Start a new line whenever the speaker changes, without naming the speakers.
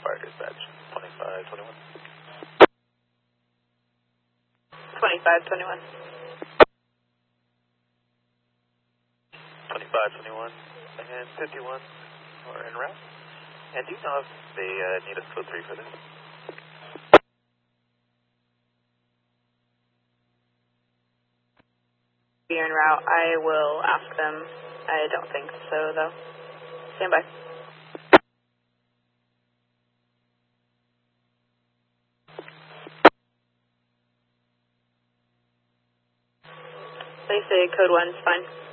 Fire Dispatch, 2521.
2521.
2521 and 51 are en route. And do you know if they need a code 3 for this?
Be en route. I will ask them. I don't think so, though. Stand by. They say code 1's fine.